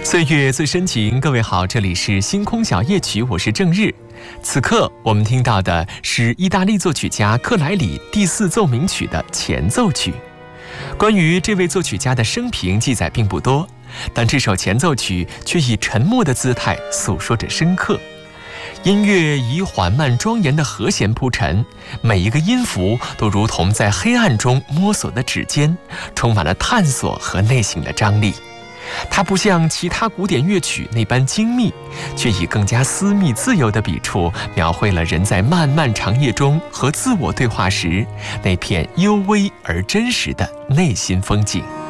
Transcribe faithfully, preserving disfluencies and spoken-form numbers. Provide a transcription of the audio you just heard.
岁月最深情，各位好，这里是星空小夜曲，我是郑日。此刻我们听到的是意大利作曲家克莱里第四奏鸣曲的前奏曲。关于这位作曲家的生平记载并不多，但这首前奏曲却以沉默的姿态诉说着深刻。音乐以缓慢庄严的和弦铺陈，每一个音符都如同在黑暗中摸索的指尖，充满了探索和内省的张力。它不像其他古典乐曲那般精密，却以更加私密自由的笔触，描绘了人在漫漫长夜中和自我对话时那片幽微而真实的内心风景。